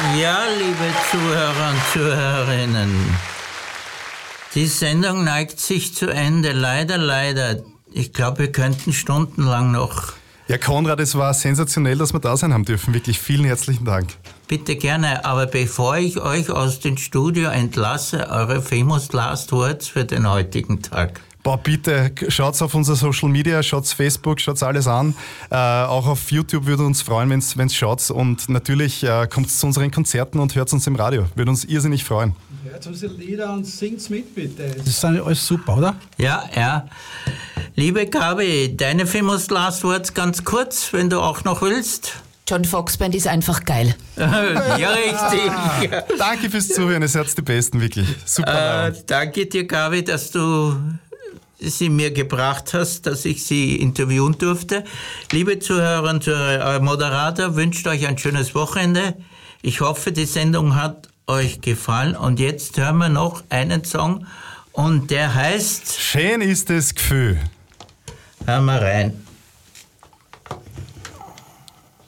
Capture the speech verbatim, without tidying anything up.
Ja, liebe Zuhörer und Zuhörerinnen, die Sendung neigt sich zu Ende. Leider, leider. Ich glaube, wir könnten stundenlang noch... Ja, Konrad, es war sensationell, dass wir da sein haben dürfen. Wirklich vielen herzlichen Dank. Bitte gerne, aber bevor ich euch aus dem Studio entlasse, eure famous last words für den heutigen Tag. Boah, bitte, schaut's auf unser Social Media, schaut's Facebook, schaut's alles an. Äh, auch auf YouTube würde uns freuen, wenn's, wenn's schaut. Und natürlich äh, kommt zu unseren Konzerten und hört uns im Radio. Würde uns irrsinnig freuen. Hört unsere Lieder und singt's mit, bitte. Das ist alles super, oder? Ja, ja. Liebe Gabi, deine famous last words ganz kurz, wenn du auch noch willst. John Fox Band ist einfach geil. Ja, richtig. Ah, danke fürs Zuhören, ihr seid die Besten, wirklich. Super. Äh, danke dir, Gabi, dass du sie mir gebracht hast, dass ich sie interviewen durfte. Liebe Zuhörer und Zuhörer, euer Moderator wünscht euch ein schönes Wochenende. Ich hoffe, die Sendung hat euch gefallen. Und jetzt hören wir noch einen Song und der heißt... Schön ist das Gefühl. Hör mal rein.